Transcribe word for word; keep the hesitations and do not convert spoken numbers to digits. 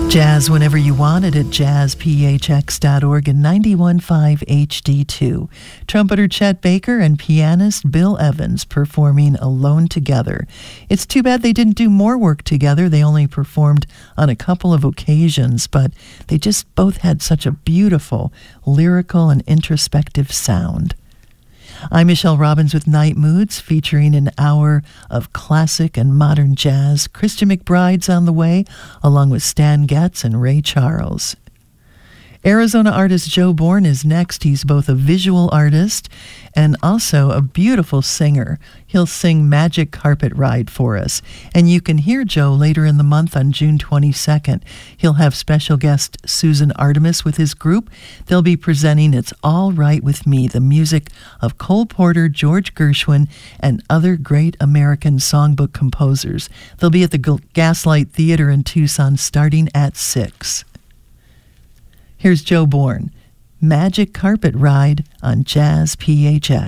Jazz whenever you want it at jazz p h x dot org and ninety-one point five H D two. Trumpeter Chet Baker and pianist Bill Evans performing Alone Together. It's too bad they didn't do more work together. They only performed on a couple of occasions, but they just both had such a beautiful, lyrical, and introspective sound. I'm Michelle Robbins with Night Moods, featuring an hour of classic and modern jazz. Christian McBride's on the way, along with Stan Getz and Ray Charles. Arizona artist Joe Bourne is next. He's both a visual artist and also a beautiful singer. He'll sing Magic Carpet Ride for us. And you can hear Joe later in the month on June twenty-second. He'll have special guest Susan Artemis with his group. They'll be presenting It's All Right With Me, the music of Cole Porter, George Gershwin, and other great American songbook composers. They'll be at the Gaslight Theater in Tucson starting at six. Here's Joe Bourne, Magic Carpet Ride on Jazz P H X.